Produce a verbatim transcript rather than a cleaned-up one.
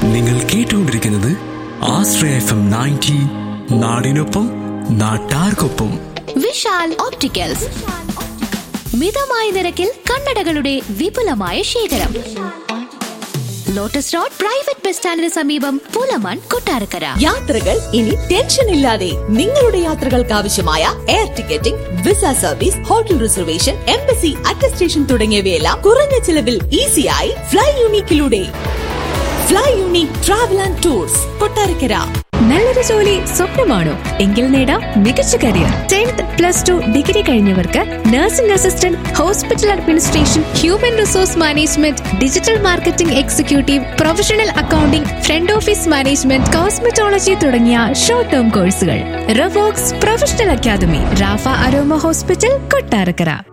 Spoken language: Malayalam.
നിങ്ങൾ കേട്ടുകൊണ്ടിരിക്കുന്നത് ആശ്രയ എഫ് എം നയൻറ്റി, നാടിനൊപ്പം നാട്ടാർക്കൊപ്പം. വിശാൽ ഓപ്റ്റിക്കൽസ്, മിതമായ നിരക്കിൽ കണ്ണടകളുടെ വിപുലമായ ശേഖരം. ലോട്ടസ് റോഡ് പ്രൈവറ്റ് ബസ് സ്റ്റാൻഡിന് സമീപം, പുലമൺ, കൊട്ടാരക്കര. യാത്രകൾ ഇനി ടെൻഷൻ ഇല്ലാതെ. നിങ്ങളുടെ യാത്രകൾക്ക് ആവശ്യമായ air ticketing, visa service, hotel reservation, embassy attestation തുടങ്ങിയവയെല്ലാം കുറഞ്ഞ ചിലവിൽ ഈസിയായി fly യൂണിക്കിലൂടെ. Fly unique travel and tours, Kottarakkara. നല്ലൊരു ജോലി സ്വപ്നമാണോ? എങ്കിൽ നേടാം മികച്ച career. Tenth plus two degree കഴിഞ്ഞവർക്ക് nursing assistant, hospital administration, human resource management, digital marketing executive, professional accounting, front office management, cosmetology തുടങ്ങിയ ഷോർട്ട് ടേം കോഴ്സുകൾ. റവോക്സ് professional academy, Rafah aroma hospital, Kottarakkara.